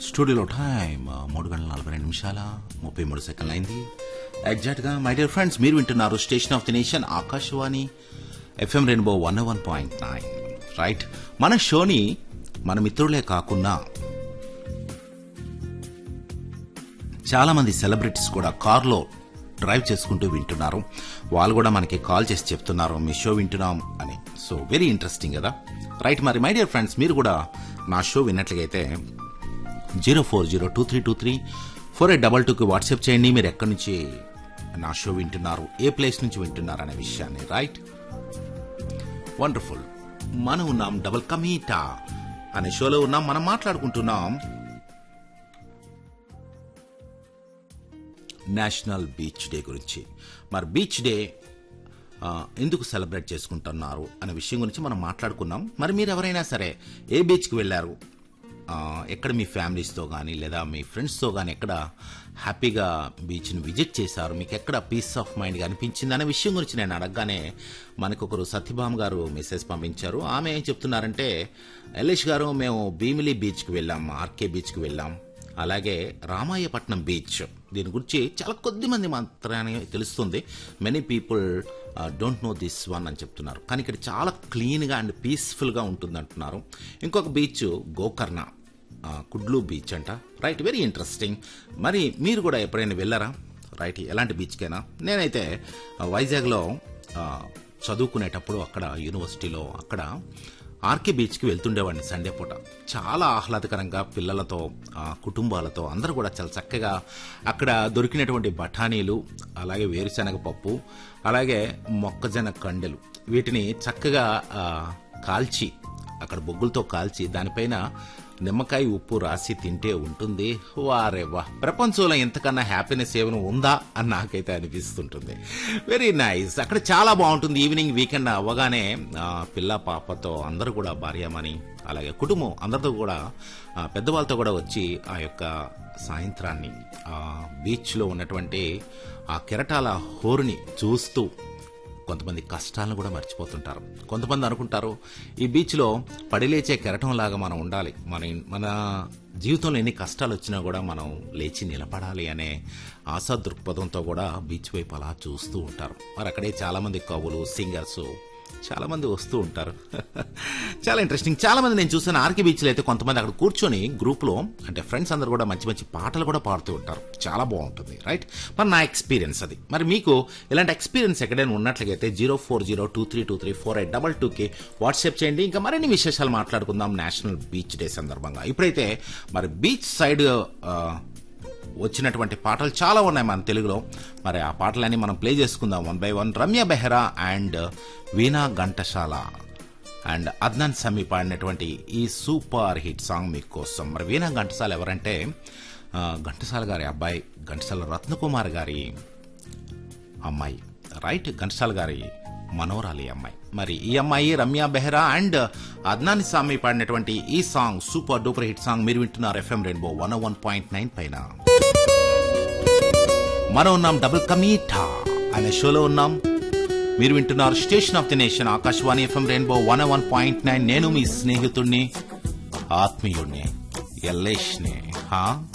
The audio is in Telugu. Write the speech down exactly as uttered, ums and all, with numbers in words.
స్టూడియోలో టైం మూడు గంటల నలభై రెండు నిమిషాల ముప్పై మూడు సెకండ్లు అయింది ఎగ్జాక్ట్ గా. మై డియర్ ఫ్రెండ్స్, మీరు వింటున్నారు station of the nation Akashvani FM rainbow one one point nine right. మన షోని మన మిత్రులే కాకుండా చాలా మంది సెలబ్రిటీస్ కూడా కార్లో డ్రైవ్ చేసుకుంటూ వింటున్నారు. వాళ్ళు కూడా మనకి కాల్ చేసి చెప్తున్నారు మీ షో వింటున్నాం అని. సో వెరీ ఇంట్రెస్టింగ్ కదా, రైట్. మరి మై డియర్ ఫ్రెండ్స్, మీరు కూడా నా show విన్నట్లయితే zero four zero two three two three four eight double టూకి వాట్సాప్ చేయండి. మీరు ఎక్కడి నుంచి నా షో వింటున్నారు, ఏ ప్లేస్ నుంచి వింటున్నారు అనే విషయాన్ని, రైట్. వండర్ఫుల్. మనం ఉన్నాం డబుల్ కమీటా అనే షోలో ఉన్నాం. మనం మాట్లాడుకుంటున్నాం నేషనల్ బీచ్ డే గురించి. మరి బీచ్ డే ఎందుకు సెలబ్రేట్ చేసుకుంటున్నారు అనే విషయం గురించి మనం మాట్లాడుకున్నాం. మరి మీరు ఎవరైనా సరే ఏ బీచ్కి వెళ్ళారు, ఎక్కడ మీ ఫ్యామిలీస్తో కానీ లేదా మీ ఫ్రెండ్స్తో కానీ ఎక్కడ హ్యాపీగా బీచ్ని విజిట్ చేశారు, మీకు ఎక్కడ పీస్ ఆఫ్ మైండ్గా అనిపించింది అనే విషయం గురించి నేను అడగగానే మనకొకరు సత్యభామ గారు మెసేజ్ పంపించారు. ఆమె ఏం చెప్తున్నారంటే, ఎల్లేష్ గారు మేము భీమిలి బీచ్కి వెళ్ళాం, ఆర్కే బీచ్కి వెళ్ళాం, అలాగే రామాయపట్నం బీచ్. దీని గురించి చాలా కొద్ది మంది మాత్రమే తెలుస్తుంది. Many people don't know this one అని చెప్తున్నారు. కానీ ఇక్కడ చాలా క్లీన్గా అండ్ పీస్ఫుల్గా ఉంటుంది అంటున్నారు. ఇంకొక బీచ్ గోకర్ణ, కుడ్లు బీచ్ అంట, రైట్. Very interesting. మరి మీరు కూడా ఎప్పుడైనా వెళ్ళారా, రైట్? ఎలాంటి బీచ్కైనా. నేనైతే వైజాగ్లో చదువుకునేటప్పుడు అక్కడ యూనివర్సిటీలో అక్కడ ఆర్కే బీచ్కి వెళ్తుండేవాడిని సండే పూట. చాలా ఆహ్లాదకరంగా పిల్లలతో కుటుంబాలతో అందరూ కూడా చాలా చక్కగా అక్కడ దొరికినటువంటి బఠానీలు, అలాగే వేరుశనగ పప్పు, అలాగే మొక్కజొన్న కండెలు, వీటిని చక్కగా కాల్చి అక్కడ బొగ్గులతో కాల్చి దానిపైన నిమ్మకాయ ఉప్పు రాసి తింటే ఉంటుంది. వారే వా, ప్రపంచంలో ఎంతకన్నా హ్యాపీనెస్ ఏమైనా ఉందా అని నాకైతే అనిపిస్తుంటుంది. Very nice. అక్కడ చాలా బాగుంటుంది. ఈవినింగ్ వీకెండ్ అవ్వగానే పిల్ల పాపతో అందరూ కూడా భార్యమని అలాగే కుటుంబం అందరితో కూడా పెద్దవాళ్ళతో కూడా వచ్చి ఆ యొక్క సాయంత్రాన్ని ఆ బీచ్లో ఉన్నటువంటి ఆ కెరటాల హోరుని చూస్తూ కొంతమంది కష్టాలను కూడా మర్చిపోతుంటారు. కొంతమంది అనుకుంటారు ఈ బీచ్లో పడిలేచే కెరటంలాగా మనం ఉండాలి, మన మన జీవితంలో ఎన్ని కష్టాలు వచ్చినా కూడా మనం లేచి నిలబడాలి అనే ఆశా దృక్పథంతో కూడా బీచ్ వైపు అలా చూస్తూ ఉంటారు. మరి అక్కడే చాలామంది కవులు, సింగర్స్ చాలా మంది వస్తూ ఉంటారు. చాలా ఇంట్రెస్టింగ్. చాలా మంది నేను చూసాను ఆర్కే బీచ్లో అయితే కొంతమంది అక్కడ కూర్చొని గ్రూప్లో అంటే ఫ్రెండ్స్ అందరూ కూడా మంచి మంచి పాటలు కూడా పాడుతూ ఉంటారు. చాలా బాగుంటుంది, రైట్. మరి నా ఎక్స్పీరియన్స్ అది. మరి మీకు ఇలాంటి ఎక్స్పీరియన్స్ ఎక్కడైనా ఉన్నట్లయితే zero four zero two three two three four eight double టూకి వాట్సాప్ చేయండి. ఇంకా మరిన్ని విశేషాలు మాట్లాడుకుందాం నేషనల్ బీచ్ డే సందర్భంగా. ఇప్పుడైతే మరి బీచ్ సైడ్ వచ్చినటువంటి పాటలు చాలా ఉన్నాయి మన తెలుగులో. మరి ఆ పాటలన్నీ మనం ప్లే చేసుకుందాం one by one. Ramya Behra and veena Ghantasala and Adnan సమీ పాడినటువంటి ఈ సూపర్ హిట్ సాంగ్ మీకోసం. మరి వీణా ఘంటసాల ఎవరంటే ఘంటసాల గారి అబ్బాయి, ఘంటసాల రత్నకుమార్ గారి అమ్మాయి, రైట్. ఘంటసాల గారి మనోరాలి అమ్మాయి. మరి ఈ అమ్మాయి రమ్య బెహ్రా అండ్ అద్నాన్ సామి పాడినటువంటి ఈ song super duper hit song. మీరు వింటున్నారు FM rainbow one one point nine పైన. మనం ఉన్నాం డబుల్ కమీటా అనే షోలో ఉన్నాం. మీరు వింటున్నారు station of the nation Akashvani FM rainbow one one point nine. నేను మీ స్నేహితుడిని, ఆత్మీయుడిని, ఎల్లేష్ని. హా